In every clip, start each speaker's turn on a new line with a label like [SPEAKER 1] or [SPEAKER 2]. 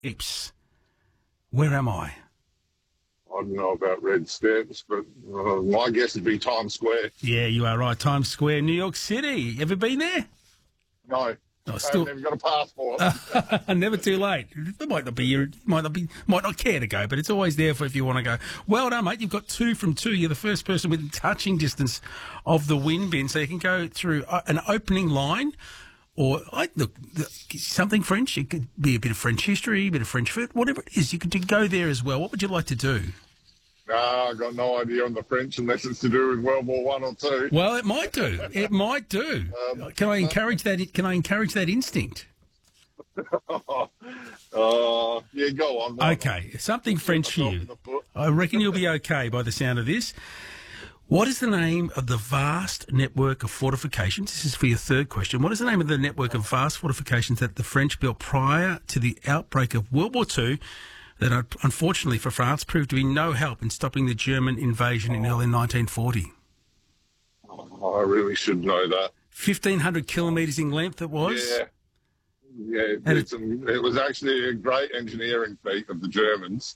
[SPEAKER 1] Apes. Where am I?
[SPEAKER 2] I don't know about red steps, but my guess would be Times Square.
[SPEAKER 1] Yeah, you are right. Times Square, New York City. Ever been there?
[SPEAKER 2] No.
[SPEAKER 1] Oh,
[SPEAKER 2] I've never got a passport.
[SPEAKER 1] Never too late. It might not care to go, but it's always there for if you want to go. Well done, mate. You've got 2 from 2. You're the first person within touching distance of the win bin, so you can go through an opening line. Or, something French. It could be a bit of French history, a bit of French food, whatever it is. You could go there as well. What would you like to do?
[SPEAKER 2] I've got no idea on the French unless it's to do with World War One or Two.
[SPEAKER 1] Well, it might do. It might do. Can I encourage that? Can I encourage that instinct?
[SPEAKER 2] Yeah, go on.
[SPEAKER 1] Okay, something French for you. I reckon you'll be okay by the sound of this. What is the name of the vast network of fortifications? This is for your third question. What is the name of the network of vast fortifications that the French built prior to the outbreak of World War II that, unfortunately for France, proved to be no help in stopping the German invasion in early 1940?
[SPEAKER 2] I really should know that.
[SPEAKER 1] 1,500 kilometres in length it was?
[SPEAKER 2] Yeah, it was actually a great engineering feat of the Germans.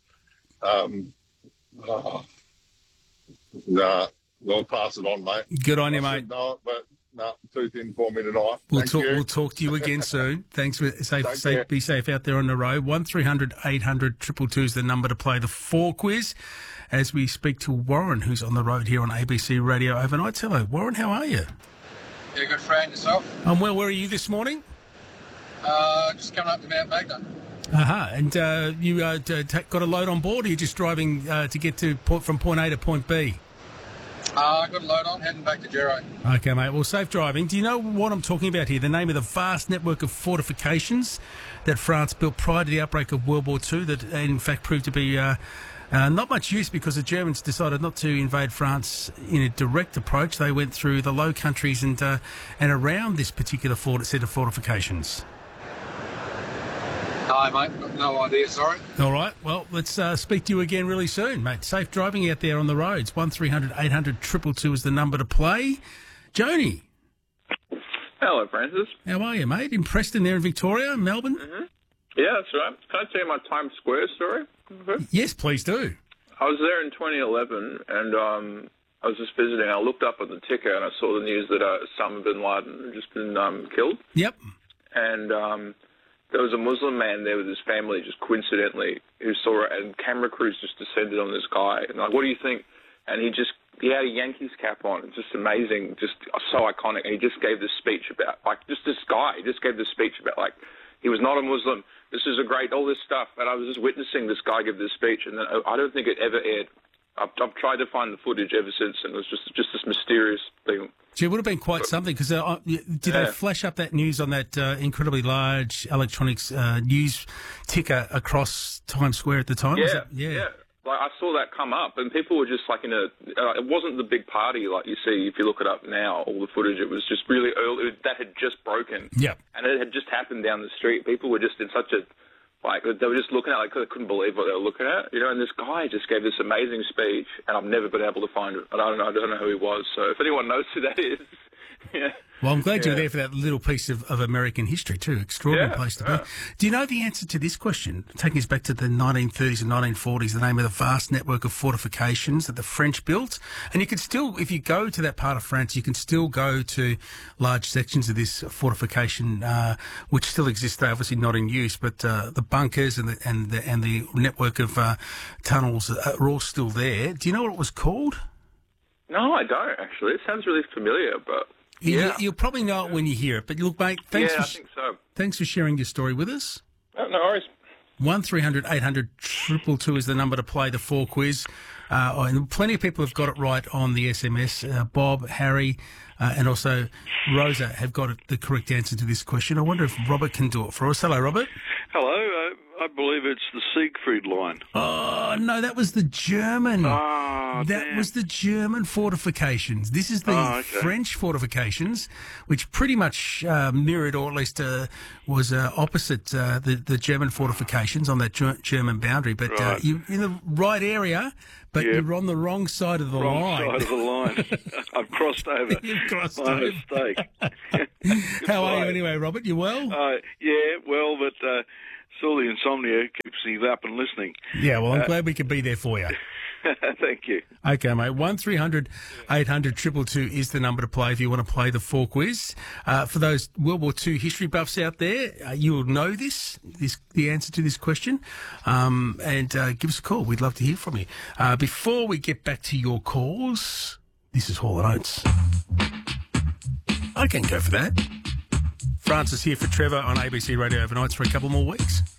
[SPEAKER 2] I'll pass it on, mate.
[SPEAKER 1] Good on you, mate.
[SPEAKER 2] No, but no, too thin for me tonight.
[SPEAKER 1] We'll talk to you again soon. Thanks. Be safe out there on the road. 1300 800 222 is the number to play the 4 quiz as we speak to Warren, who's on the road here on ABC Radio Overnight. Hello, Warren. How are you?
[SPEAKER 3] Yeah, good friend. Yourself?
[SPEAKER 1] I'm well. Where are you this morning?
[SPEAKER 3] Just coming up to Mount Magna.
[SPEAKER 1] And you got a load on board, or are you just driving to get from point A to point B?
[SPEAKER 3] I got a load on, heading back to Gero.
[SPEAKER 1] Okay, mate. Well, safe driving. Do you know what I'm talking about here? The name of the vast network of fortifications that France built prior to the outbreak of World War II that, in fact, proved to be not much use because the Germans decided not to invade France in a direct approach. They went through the Low Countries and around this particular set of fortifications.
[SPEAKER 3] Hi, mate. Got no idea, sorry.
[SPEAKER 1] All right. Well, let's speak to you again really soon, mate. Safe driving out there on the roads. 1300 800 222 is the number to play. Joni.
[SPEAKER 4] Hello, Francis.
[SPEAKER 1] How are you, mate? In Preston there in Victoria, Melbourne?
[SPEAKER 4] Mm-hmm. Yeah, that's right. Can I tell you my Times Square story? Okay.
[SPEAKER 1] Yes, please do.
[SPEAKER 4] I was there in 2011, and I was just visiting. I looked up at the ticker, and I saw the news that Osama bin Laden had just been killed.
[SPEAKER 1] Yep.
[SPEAKER 4] And there was a Muslim man there with his family, just coincidentally, who saw it, and camera crews just descended on this guy. And like, what do you think? And he had a Yankees cap on. It's just amazing, just so iconic. And he just gave this speech about, just this guy. He just gave this speech about, he was not a Muslim. This is all this stuff. And I was just witnessing this guy give this speech, and then I don't think it ever aired. I've tried to find the footage ever since, and it was just this mysterious thing.
[SPEAKER 1] Gee, it would have been quite something, because did they flash up that news on that incredibly large electronics news ticker across Times Square at the time?
[SPEAKER 4] Yeah. I saw that come up, and people were just it wasn't the big party like you see if you look it up now, all the footage. It was just really early. That had just broken.
[SPEAKER 1] Yeah.
[SPEAKER 4] And it had just happened down the street. People were just in such a, they were just looking at it, they couldn't believe what they were looking at, and this guy just gave this amazing speech, and I've never been able to find it. I don't know who he was, so if anyone knows who that is, yeah.
[SPEAKER 1] Well, I'm glad you're there for that little piece of American history too. Extraordinary place to be. Do you know the answer to this question? Taking us back to the 1930s and 1940s, the name of the vast network of fortifications that the French built. And you can still, if you go to that part of France, you can still go to large sections of this fortification, which still exists today, obviously not in use, but the bunkers and the network of tunnels are all still there. Do you know what it was called?
[SPEAKER 4] No, I don't, actually. It sounds really familiar, but...
[SPEAKER 1] You'll probably know it when you hear it. But look, mate,
[SPEAKER 4] I think so.
[SPEAKER 1] Thanks for sharing your story with us.
[SPEAKER 4] No worries.
[SPEAKER 1] 1300 800 222 is the number to play the 4 quiz. And plenty of people have got it right on the SMS. Bob, Harry, and also Rosa have got the correct answer to this question. I wonder if Robert can do it for us. Hello, Robert.
[SPEAKER 5] Hello. I believe it's the Siegfried Line.
[SPEAKER 1] Oh, no, that was the German.
[SPEAKER 5] Oh,
[SPEAKER 1] that was the German fortifications. This is the French fortifications, which pretty much mirrored, or at least was opposite the German fortifications on that German boundary. But you're in the right area, but you're on the wrong side of the line.
[SPEAKER 5] Wrong side of the line. I've crossed over.
[SPEAKER 1] You've crossed
[SPEAKER 5] My
[SPEAKER 1] over.
[SPEAKER 5] mistake.
[SPEAKER 1] How are you anyway, Robert? You well?
[SPEAKER 5] Yeah, well, but Still, the insomnia keeps me up and listening.
[SPEAKER 1] Yeah, well, I'm glad we could be there for you.
[SPEAKER 5] Thank you.
[SPEAKER 1] Okay, mate. 1300 800 222 is the number to play if you want to play the 4 quiz. For those World War II history buffs out there, you'll know the answer to this question. And give us a call. We'd love to hear from you. Before we get back to your calls, this is Hall & Oates. I can go for that. Francis here for Trevor on ABC Radio Overnights for a couple more weeks.